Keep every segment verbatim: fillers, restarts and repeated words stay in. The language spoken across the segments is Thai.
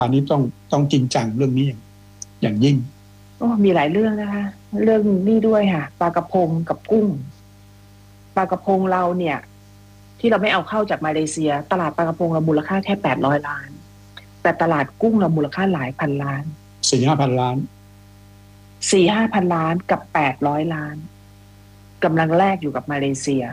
อันนี้ต้องต้องจริงจังเรื่องนี้อย่างอย่างยิ่งโอ้มีหลายเรื่องนะคะเรื่องนี้ด้วยค่ะปลากระพงกับกุ้งปลากระพงเราเนี่ยที่เราไม่เอาเข้าจากมาเลเซียตลาดปลากระพงเรามูลค่าแค่แปดร้อยล้านแต่ตลาดกุ้งเรามูลค่าหลายพันล้านสี่ห้าพันล้านสี่ห้าพันล้านกับแปดร้อยล้านกำลังแลกอยู่กับมาเลเซีย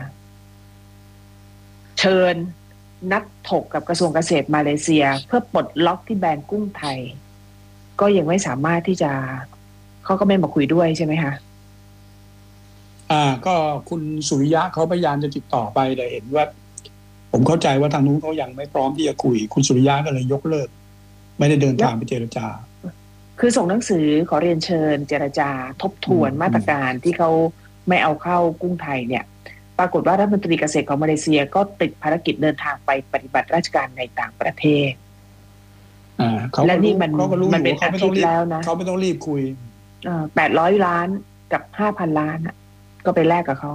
เชิญนัดถกกับกระทรวงเกษตรมาเลเซียเพื่อปลดล็อกที่แบนกุ้งไทยก็ยังไม่สามารถที่จะเขาก็ไม่มาคุยด้วยใช่ไหมคะอ่าก็คุณสุริยะเขาพยายามจะติดต่อไปแต่เห็นว่าผมเข้าใจว่าทางนู้นเขายังไม่พร้อมที่จะคุยคุณสุริยะก็เลยยกเลิกไม่ได้เดินทางไปเจรจาคือส่งหนังสือขอเรียนเชิญเจรจาทบทวนมาตรการที่เขาไม่เอาเข้ากุ้งไทยเนี่ยปรากฏว่ารัฐมนตรีเกษตรของมาเลเซียก็ติดภารกิจเดินทางไปปฏิบัติราชการในต่างประเทศและนี่มันมันเป็นอาทิตย์แล้วนะเขาไม่ต้องรีบคุยแปดร้อยล้านกับห้าพันล้านก็ไปแลกกับเขา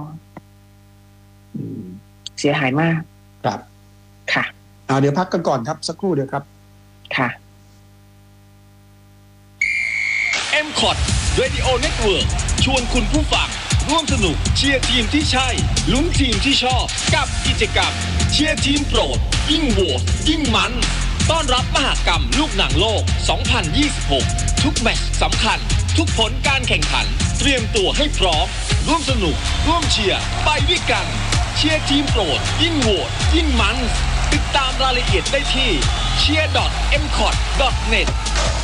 เสียหายมากครับค่ะเดี๋ยวพักกันก่อนครับสักครู่เดียวครับค่ะเอ็ม คอท Radio Network ชวนคุณผู้ฟังร่วมสนุกเชียร์ทีมที่ใช่ลุ้นทีมที่ชอบกับกิจกรรมเชียร์ทีมโปรดยิ่งโหวตยิ่งมันต้อนรับมหกรรมลูกหนังโลกสองพันยี่สิบหกทุกแมตช์สำคัญทุกผลการแข่งขันเตรียมตัวให้พร้อมร่วมสนุกร่วมเชียร์ไปด้วยกันเชียร์ทีมโปรดยิ่งโหวตยิ่งมันติดตามรายละเอียดได้ที่ เชียร์ ดอท เอ็ม คอท ดอท เน็ต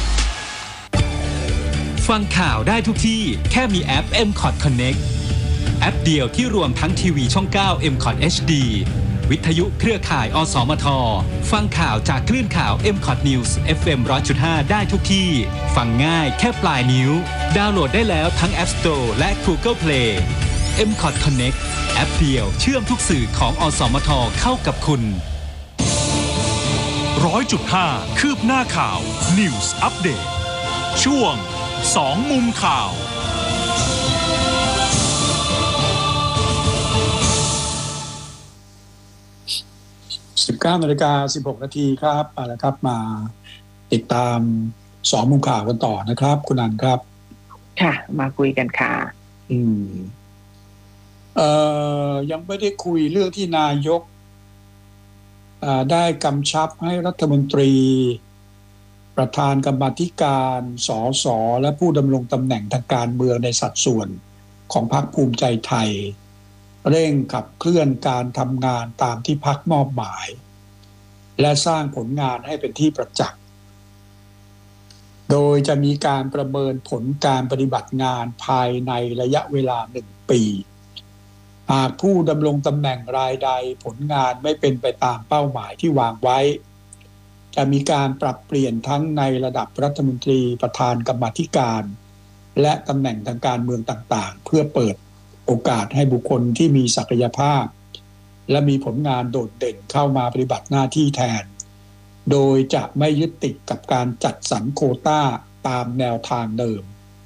ฟังข่าวได้ทุกที่แค่มีแอป เอ็ม คอท Connect แอปเดียวที่รวมทั้งทีวีช่อง เก้า เอ็ม คอท เอช ดี วิทยุเครือข่ายอสมทฟังข่าวจากคลื่นข่าว เอ็ม คอท News เอฟ เอ็ม หนึ่งร้อยจุดห้า ได้ทุกที่ฟังง่ายแค่ปลายนิ้วดาวน์โหลดได้แล้วทั้ง App Store และ Google Play เอ็ม คอท Connect แอปเดียวเชื่อมทุกสื่อของอสมทเข้ากับคุณหนึ่งร้อยจุดห้า คืบหน้าข่าว News Update ช่วงสองมุมข่าวสิบเก้านาฬิกาสิบหกนาทีครับเอาละครับมาติดตามสองมุมข่าวกันต่อนะครับคุณอันครับค่ะมาคุยกันค่ะอืมเอ่อยังไม่ได้คุยเรื่องที่นายกได้กำชับให้รัฐมนตรีประธานกรรมาธิการสสและผู้ดำรงตำแหน่งทางการเมืองในสัดส่วนของพรรคภูมิใจไทยเร่งขับเคลื่อนการทำงานตามที่พรรคมอบหมายและสร้างผลงานให้เป็นที่ประจักษ์โดยจะมีการประเมินผลการปฏิบัติงานภายในระยะเวลาหนึ่งปีหากผู้ดำรงตำแหน่งรายใดผลงานไม่เป็นไปตามเป้าหมายที่วางไว้จะมีการปรับเปลี่ยนทั้งในระดับรัฐมนตรีประธานกรรมาธิการและตำแหน่งทางการเมืองต่างๆเพื่อเปิดโอกาสให้บุคคลที่มีศักยภาพและมีผลงานโดดเด่นเข้ามาปฏิบัติหน้าที่แทนโดยจะไม่ยึดติดกับการจัดสรรโควต้าตามแนวทางเดิม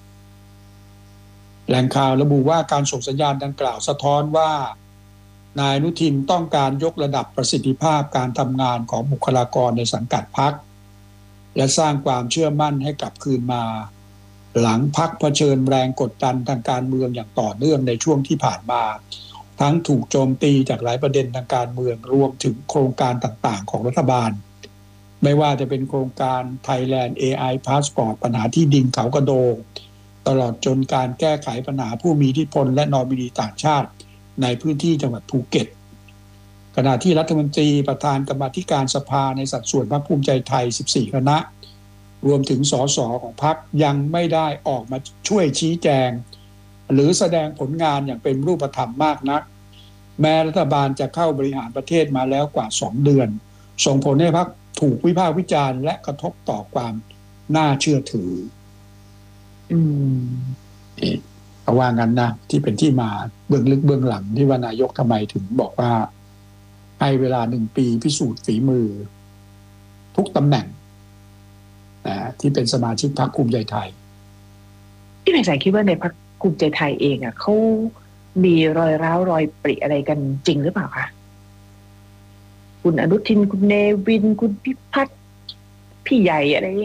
แหล่งข่าวระบุว่าการส่งสัญญาณดังกล่าวสะท้อนว่านายอนุทินต้องการยกระดับประสิทธิภาพการทำงานของบุคลากรในสังกัดพรรคและสร้างความเชื่อมั่นให้กลับคืนมาหลังพรรคเผชิญแรงกดดันทางการเมืองอย่างต่อเนื่องในช่วงที่ผ่านมาทั้งถูกโจมตีจากหลายประเด็นทางการเมืองรวมถึงโครงการต่างๆของรัฐบาลไม่ว่าจะเป็นโครงการ Thailand เอ ไอ Passport ปัญหาที่ดินเขากระโดงตลอดจนการแก้ไขปัญหาผู้มีอิทธิพลและนอมินีต่างชาติในพื้นที่จังหวัดภูเก็ตขณะที่รัฐมนตรีประธานกรรมาธิการสภาในสัดส่วนพรรคภูมิใจไทยสิบสี่คณะรวมถึงสสของพรรคยังไม่ได้ออกมาช่วยชี้แจงหรือแสดงผลงานอย่างเป็นรูปธรรมมากนักแม้รัฐบาลจะเข้าบริหารประเทศมาแล้วกว่าสองเดือนส่งผลให้พรรคถูกวิพากษ์วิจารณ์และกระทบต่อความน่าเชื่อถืออืมเพราะว่างั้นนะที่เป็นที่มาเบื้องลึกเบื้องหลังที่ว่านายกทำไมถึงบอกว่าให้เวลาหนึ่งปีพิสูจน์ฝีมือทุกตำแหน่งนะที่เป็นสมาชิกพรรคภูมิใจไทยพี่แม่สายคิดว่าในพรรคภูมิใจไทยเองอ่ะเขามีรอยร้าวรอยปริอะไรกันจริงหรือเปล่าคะคุณอนุทินคุณเนวินคุณพิพัฒน์พี่ใหญ่อะไร